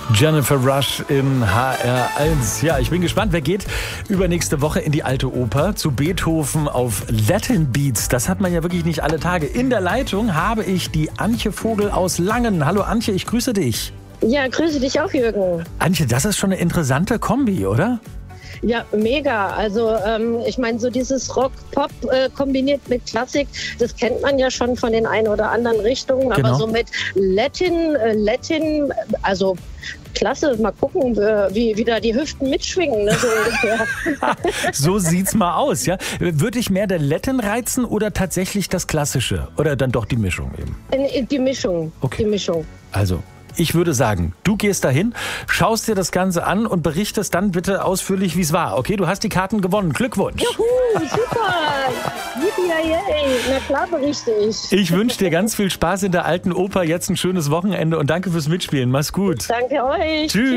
Jennifer Rush in HR1. Ja, ich bin gespannt, wer geht übernächste Woche in die Alte Oper zu Beethoven auf Latin Beats. Das hat man ja wirklich nicht alle Tage. In der Leitung habe ich die Antje Vogel aus Langen. Hallo Antje, ich grüße dich. Ja, grüße dich auch, Jürgen. Antje, das ist schon eine interessante Kombi, oder? Ja, mega. Also ich meine, so dieses Rock-Pop kombiniert mit Klassik, das kennt man ja schon von den ein oder anderen Richtungen. Genau. Aber so mit Latin, also klasse. Mal gucken, wie da die Hüften mitschwingen, ne, so ungefähr. So sieht's mal aus, ja. Würde ich mehr der Latin reizen oder tatsächlich das Klassische? Oder dann doch die Mischung eben? Die Mischung. Okay. Die Mischung. Also, ich würde sagen, du gehst dahin, schaust dir das Ganze an und berichtest dann bitte ausführlich, wie es war. Okay, du hast die Karten gewonnen. Glückwunsch. Juhu, super. Yippie-yay. Na klar, berichte ich. Ich wünsche dir ganz viel Spaß in der Alten Oper. Jetzt ein schönes Wochenende und danke fürs Mitspielen. Mach's gut. Danke euch. Tschüss.